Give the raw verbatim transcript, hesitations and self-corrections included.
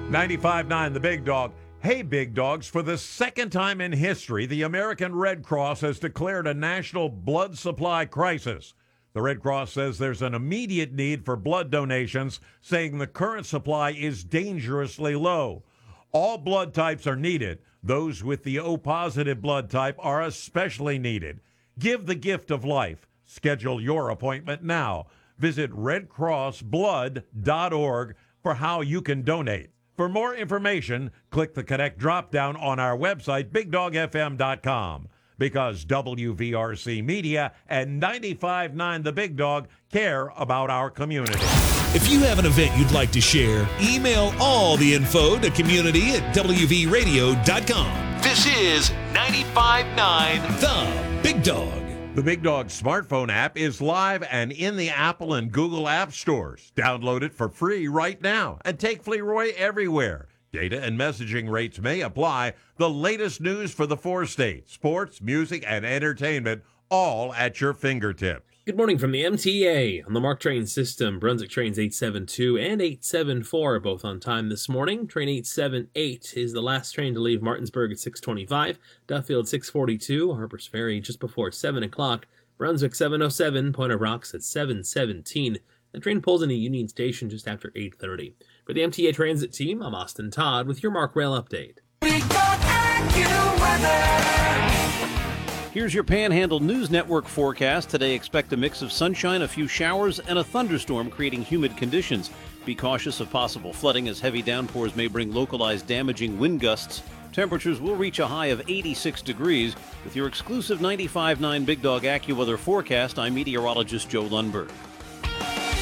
ninety-five point nine The Big Dog. Hey, Big Dogs, for the second time in history, the American Red Cross has declared a national blood supply crisis. The Red Cross says there's an immediate need for blood donations, saying the current supply is dangerously low. All blood types are needed. Those with the O-positive blood type are especially needed. Give the gift of life. Schedule your appointment now. Visit red cross blood dot org for how you can donate. For more information, click the Connect drop-down on our website, big dog f m dot com, because W V R C Media and ninety-five point nine The Big Dog care about our community. If you have an event you'd like to share, email all the info to community at w v radio dot com. This is ninety-five point nine The Big Dog. The Big Dog smartphone app is live and in the Apple and Google app stores. Download it for free right now and take FleeRoy everywhere. Data and messaging rates may apply. The latest news for the four states, sports, music, and entertainment, all at your fingertips. Good morning from the M T A. On the MARC train system, Brunswick trains eight seven two and eight seven four are both on time this morning. Train eight seven eight is the last train to leave Martinsburg at six twenty-five, Duffield six forty-two, Harpers Ferry just before seven o'clock, Brunswick seven oh seven, Point of Rocks at seven seventeen. The train pulls into Union Station just after eight thirty. For the M T A Transit team, I'm Austin Todd with your MARC Rail update. Big Dog AccuWeather. Here's your Panhandle News Network forecast. Today, expect a mix of sunshine, a few showers, and a thunderstorm creating humid conditions. Be cautious of possible flooding as heavy downpours may bring localized damaging wind gusts. Temperatures will reach a high of eighty-six degrees. With your exclusive ninety-five point nine Big Dog AccuWeather forecast, I'm meteorologist Joe Lundberg.